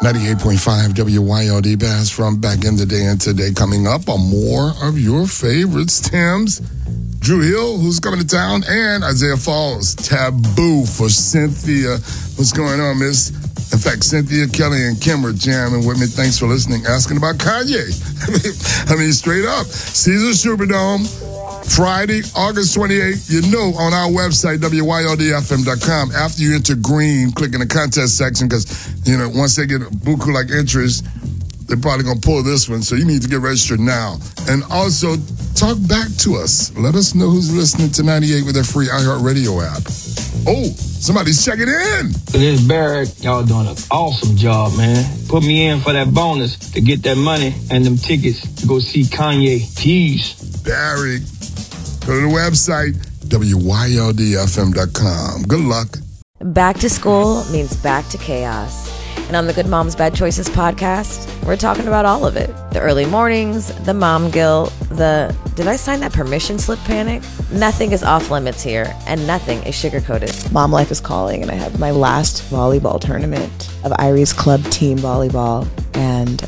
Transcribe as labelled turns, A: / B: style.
A: 98.5 WYLD Bass from back in the day and today. Coming up on more of your favorites, Tim's, Drew Hill, who's coming to town, and Isaiah Falls. Taboo for Cynthia. What's going on, miss? In fact, Cynthia, Kelly, and Kim are jamming with me. Thanks for listening. Asking about Kanye. I mean, straight up. Caesars Superdome, Friday, August 28th. You know, on our website, WYLDFM.com. After you enter green, click in the contest section because, you know, once they get a buku-like interest, they're probably going to pull this one. So you need to get registered now. And also, talk back to us. Let us know who's listening to 98 with their free iHeartRadio app. Oh, somebody's checking in.
B: This is Barrett. Y'all doing an awesome job, man. Put me in for that bonus to get that money and them tickets to go see Kanye. Peace.
A: Barry, go to the website, WYLDFM.com. Good luck.
C: Back to school means back to chaos. And on the Good Moms Bad Choices podcast, we're talking about all of it. The early mornings, the mom guilt, the did I sign that permission slip panic? Nothing is off limits here, and nothing is sugar-coated.
D: Mom life is calling, and I have my last volleyball tournament of Irie's club team volleyball. And